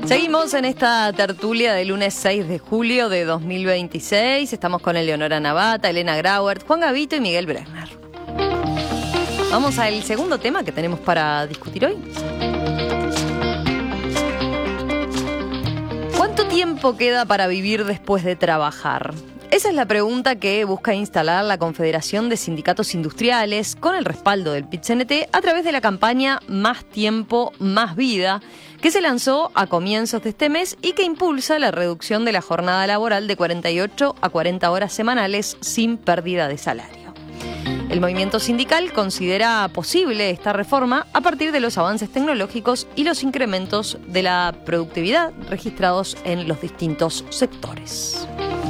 Seguimos en esta tertulia del lunes 6 de julio de 2026. Estamos con Eleonora Navata, Elena Grauert, Juan Gavito y Miguel Bresner. Vamos al segundo tema que tenemos para discutir hoy. ¿Cuánto tiempo queda para vivir después de trabajar? Esa es la pregunta que busca instalar la Confederación de Sindicatos Industriales con el respaldo del PIT-CNT a través de la campaña Más Tiempo, Más Vida, que se lanzó a comienzos de este mes y que impulsa la reducción de la jornada laboral de 48 a 40 horas semanales sin pérdida de salario. El movimiento sindical considera posible esta reforma a partir de los avances tecnológicos y los incrementos de la productividad registrados en los distintos sectores.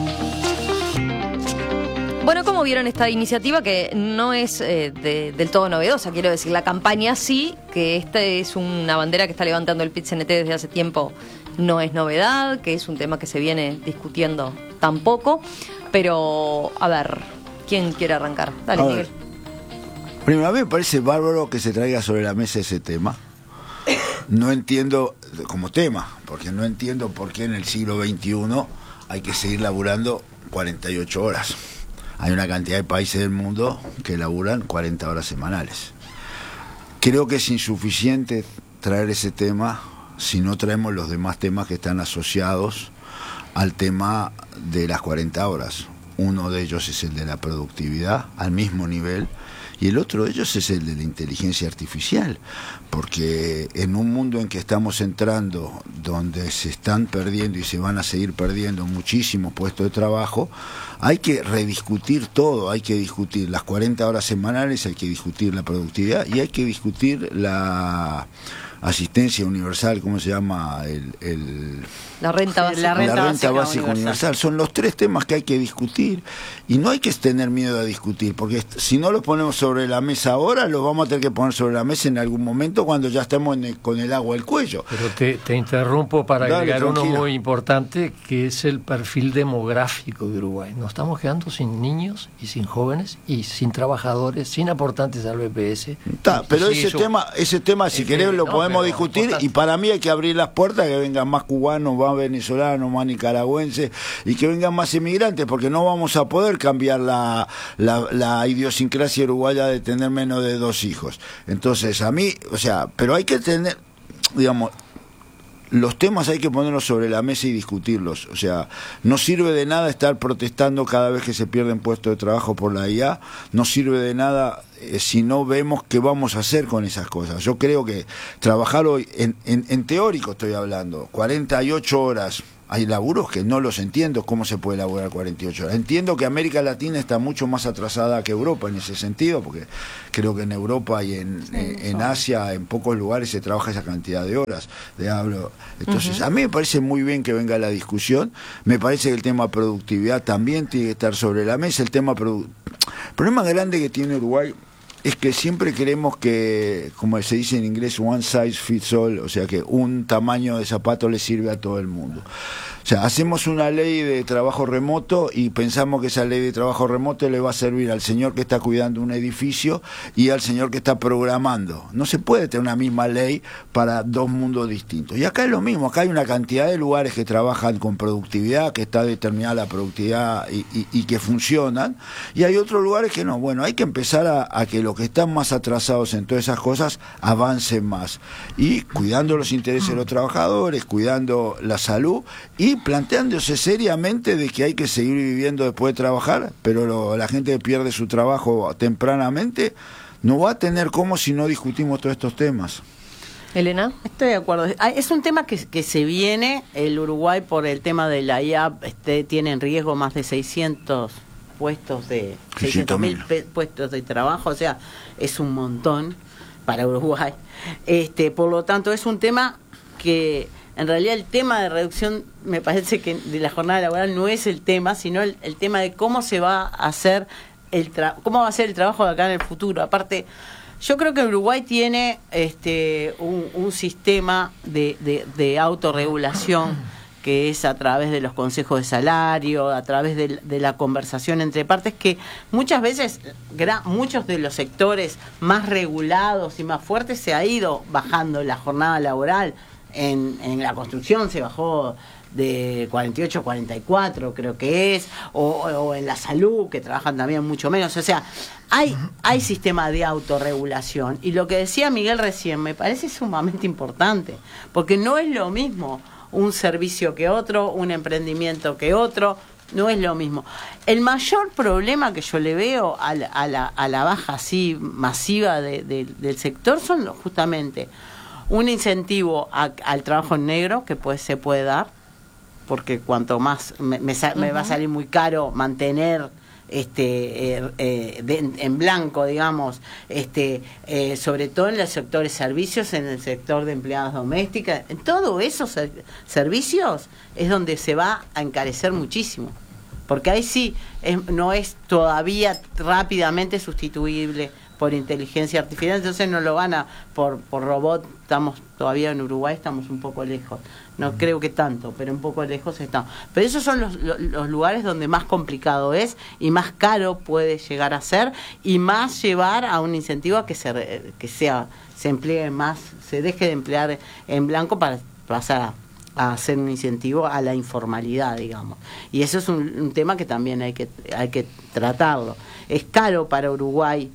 Bueno, como vieron esta iniciativa que no es del todo novedosa, quiero decir, la campaña sí, que esta es una bandera que está levantando el PIT-CNT desde hace tiempo, no es novedad, que es un tema que se viene discutiendo tampoco, pero a ver, ¿quién quiere arrancar? Dale, Miguel. Primero, a mí me parece bárbaro que se traiga sobre la mesa ese tema. No entiendo como tema, porque no entiendo por qué en el siglo XXI hay que seguir laburando 48 horas. Hay una cantidad de países del mundo que laburan 40 horas semanales. Creo que es insuficiente traer ese tema si no traemos los demás temas que están asociados al tema de las 40 horas. Uno de ellos es el de la productividad al mismo nivel y el otro de ellos es el de la inteligencia artificial, porque en un mundo en que estamos entrando, donde se están perdiendo y se van a seguir perdiendo muchísimos puestos de trabajo, hay que rediscutir todo, hay que discutir las 40 horas semanales, hay que discutir la productividad y hay que discutir la asistencia universal, ¿cómo se llama? La renta básica universal. Son los tres temas que hay que discutir y no hay que tener miedo a discutir, porque si no los ponemos sobre la mesa ahora, los vamos a tener que poner sobre la mesa en algún momento cuando ya estemos con el agua al cuello. Pero te interrumpo para agregar uno muy importante, que es el perfil demográfico de Uruguay. Nos estamos quedando sin niños y sin jóvenes y sin trabajadores, sin aportantes al BPS. Pero ese tema si querés lo podemos discutir y para mí hay que abrir las puertas, que vengan más cubanos, más venezolanos, más nicaragüenses y que vengan más inmigrantes, porque no vamos a poder cambiar la idiosincrasia uruguaya de tener menos de 2 hijos. Entonces pero hay que tener, digamos, los temas hay que ponerlos sobre la mesa y discutirlos. O sea, no sirve de nada estar protestando cada vez que se pierden puestos de trabajo por la IA, no sirve de nada si no vemos qué vamos a hacer con esas cosas. Yo creo que trabajar hoy, en teórico estoy hablando, 48 horas, hay laburos que no los entiendo, cómo se puede laburar 48 horas. Entiendo que América Latina está mucho más atrasada que Europa en ese sentido, porque creo que en Europa y en Asia, en pocos lugares se trabaja esa cantidad de horas. Entonces, a mí me parece muy bien que venga la discusión, me parece que el tema productividad también tiene que estar sobre la mesa. El problema grande que tiene Uruguay es que siempre queremos que, como se dice en inglés, one size fits all, o sea que un tamaño de zapato le sirve a todo el mundo. O sea, hacemos una ley de trabajo remoto y pensamos que esa ley de trabajo remoto le va a servir al señor que está cuidando un edificio y al señor que está programando. No se puede tener una misma ley para dos mundos distintos. Y acá es lo mismo, acá hay una cantidad de lugares que trabajan con productividad, que está determinada la productividad y que funcionan, y hay otros lugares que no. Bueno, hay que empezar a que los que están más atrasados en todas esas cosas avancen más. Y cuidando los intereses de los trabajadores, cuidando la salud y planteándose seriamente de que hay que seguir viviendo después de trabajar, pero la gente que pierde su trabajo tempranamente no va a tener cómo si no discutimos todos estos temas. Elena. Estoy de acuerdo. Es un tema que se viene. El Uruguay, por el tema de la IA, tiene en riesgo más de 600 puestos de 600.000 puestos de trabajo, o sea, es un montón para Uruguay. Por lo tanto, es un tema que en realidad el tema de reducción, me parece que de la jornada laboral no es el tema, sino el tema de cómo se va a hacer cómo va a ser el trabajo de acá en el futuro. Aparte, yo creo que Uruguay tiene un sistema de autorregulación que es a través de los consejos de salario, a través de la conversación entre partes, que muchas veces muchos de los sectores más regulados y más fuertes se ha ido bajando la jornada laboral. en la construcción se bajó de 48 a 44, creo que es, o en la salud, que trabajan también mucho menos. O sea, hay sistema de autorregulación. Y lo que decía Miguel recién me parece sumamente importante, porque no es lo mismo un servicio que otro, un emprendimiento que otro, no es lo mismo. El mayor problema que yo le veo a la baja así masiva del sector son justamente un incentivo al trabajo en negro que se puede dar, porque cuanto más me va a salir muy caro mantener en blanco, digamos, sobre todo en los sectores servicios, en el sector de empleadas domésticas, en todos esos servicios es donde se va a encarecer muchísimo, porque ahí sí no es todavía rápidamente sustituible por inteligencia artificial, entonces no lo van a por robot. Estamos todavía en Uruguay, estamos un poco lejos, no creo que tanto, pero un poco lejos estamos. Pero esos son los lugares donde más complicado es y más caro puede llegar a ser, y más llevar a un incentivo a que se emplee más, se deje de emplear en blanco para pasar a hacer un incentivo a la informalidad, digamos. Y eso es un tema que también hay que tratarlo. Es caro para Uruguay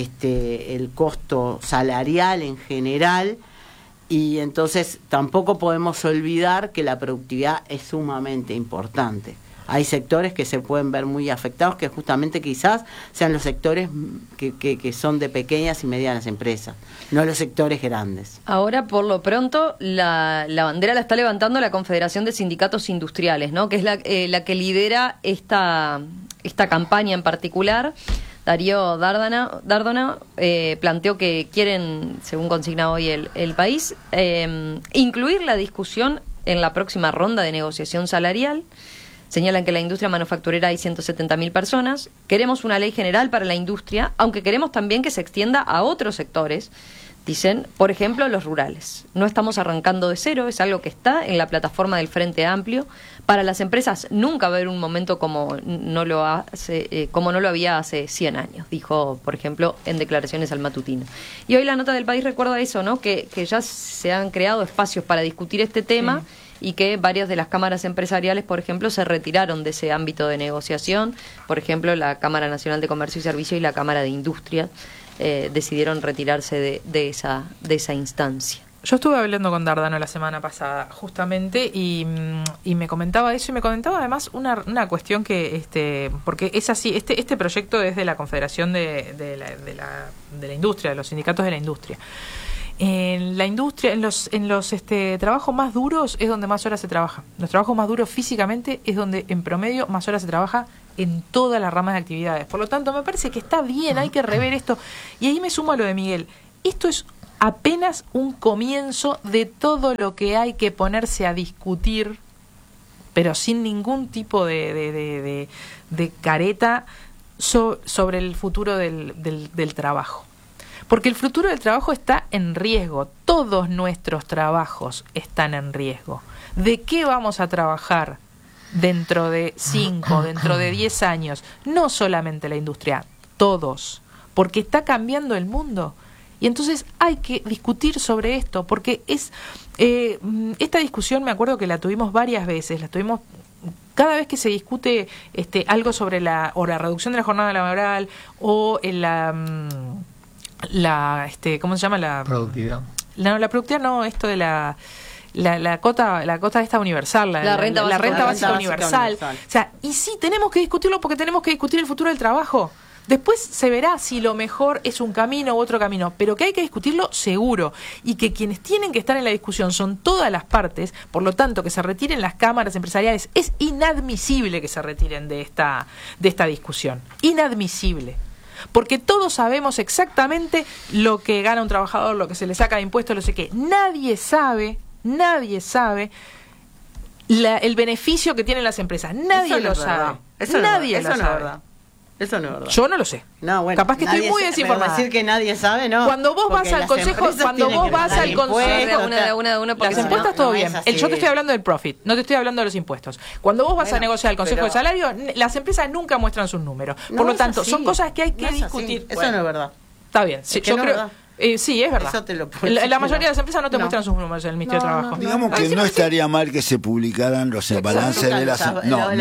el costo salarial en general, y entonces tampoco podemos olvidar que la productividad es sumamente importante. Hay sectores que se pueden ver muy afectados, que justamente quizás sean los sectores que son de pequeñas y medianas empresas, no los sectores grandes. Ahora, por lo pronto, la bandera la está levantando la Confederación de Sindicatos Industriales, ¿no? Que es la que lidera esta campaña en particular. Darío Dárdana planteó que quieren, según consigna hoy el país, incluir la discusión en la próxima ronda de negociación salarial. Señalan que en la industria manufacturera hay 170.000 personas. Queremos una ley general para la industria, aunque queremos también que se extienda a otros sectores. Dicen, por ejemplo, los rurales. No estamos arrancando de cero, es algo que está en la plataforma del Frente Amplio. Para las empresas nunca va a haber un momento como no lo había hace 100 años, dijo, por ejemplo, en declaraciones al matutino. Y hoy la nota del país recuerda eso, ¿no? Que ya se han creado espacios para discutir este tema, sí, y que varias de las cámaras empresariales, por ejemplo, se retiraron de ese ámbito de negociación. Por ejemplo, la Cámara Nacional de Comercio y Servicios y la Cámara de Industria decidieron retirarse de esa instancia. Yo estuve hablando con Dárdano la semana pasada, justamente, y me comentaba eso, y me comentaba además una cuestión que, porque es así, este proyecto es de la Confederación de la Industria, de los sindicatos de la industria. En la industria, en los trabajos más duros es donde más horas se trabaja. Los trabajos más duros físicamente es donde en promedio más horas se trabaja en todas las ramas de actividades. Por lo tanto, me parece que está bien, hay que rever esto. Y ahí me sumo a lo de Miguel. Esto es apenas un comienzo de todo lo que hay que ponerse a discutir, pero sin ningún tipo de careta sobre el futuro del trabajo. Porque el futuro del trabajo está en riesgo. Todos nuestros trabajos están en riesgo. ¿De qué vamos a trabajar dentro de 5, dentro de 10 años? No solamente la industria, todos. Porque está cambiando el mundo. Y entonces hay que discutir sobre esto, porque esta discusión me acuerdo que la tuvimos varias veces, cada vez que se discute algo sobre la reducción de la jornada laboral o ¿cómo se llama? La productividad. No, la productividad no, esto de la cota esta universal, la renta básica universal. O sea, y sí, tenemos que discutirlo porque tenemos que discutir el futuro del trabajo. Después se verá si lo mejor es un camino u otro camino, pero que hay que discutirlo seguro, y que quienes tienen que estar en la discusión son todas las partes. Por lo tanto, que se retiren las cámaras empresariales. Es inadmisible que se retiren de esta discusión. Inadmisible. Porque todos sabemos exactamente lo que gana un trabajador, lo que se le saca de impuestos, lo sé qué. Nadie sabe el beneficio que tienen las empresas. Nadie lo sabe. Nadie lo sabe. Eso no es verdad. Yo no lo sé. No, bueno, capaz que estoy muy desinformada. Decir que nadie sabe, no. Cuando vos vas al consejo, los impuestos todo bien. Yo te estoy hablando del profit, no te estoy hablando de los impuestos. Cuando vos vas a negociar el consejo de salario, las empresas nunca muestran sus números. Por lo tanto, son cosas que hay que discutir. Eso no es verdad. Está bien. Yo creo. Sí, es verdad. Eso te lo la mayoría de las empresas no te muestran sus números en el Ministerio de Trabajo. Digamos que no estaría mal que se publicaran los balances de las empresas.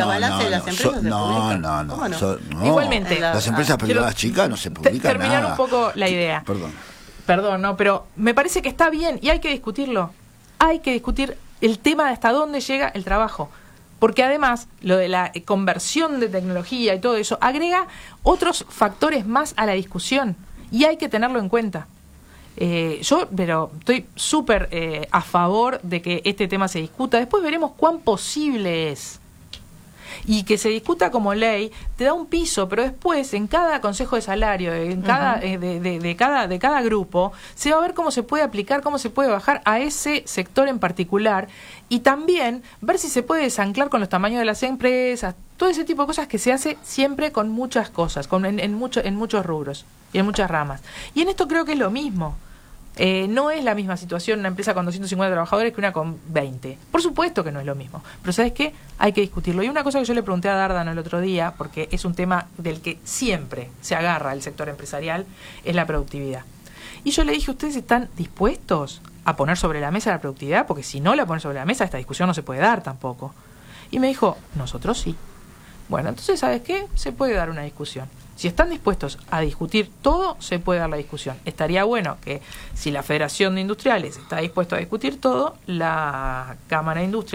No. Igualmente. Las empresas privadas chicas no se publican terminar nada. un poco la idea. Perdón, no, pero me parece que está bien y hay que discutirlo. Hay que discutir el tema de hasta dónde llega el trabajo. Porque además, lo de la conversión de tecnología y todo eso, agrega otros factores más a la discusión. Y hay que tenerlo en cuenta. Pero estoy súper a favor de que este tema se discuta. Después veremos cuán posible es. Y que se discuta como ley te da un piso, pero después en cada consejo de salario, en cada de cada grupo, se va a ver cómo se puede aplicar, cómo se puede bajar a ese sector en particular, y también ver si se puede desanclar con los tamaños de las empresas, todo ese tipo de cosas que se hace siempre con muchas cosas, en muchos rubros y en muchas ramas. Y en esto creo que es lo mismo. No es la misma situación una empresa con 250 trabajadores que una con 20. Por supuesto que no es lo mismo. Pero ¿sabes qué? Hay que discutirlo. Y una cosa que yo le pregunté a Dárdano el otro día, porque es un tema del que siempre se agarra el sector empresarial, es la productividad. Y yo le dije, ¿ustedes están dispuestos a poner sobre la mesa la productividad? Porque si no la ponen sobre la mesa, esta discusión no se puede dar tampoco. Y me dijo, nosotros sí. Bueno, entonces, ¿sabes qué? Se puede dar una discusión. Si están dispuestos a discutir todo, se puede dar la discusión. Estaría bueno que si la Federación de Industriales está dispuesta a discutir todo, la Cámara de Industria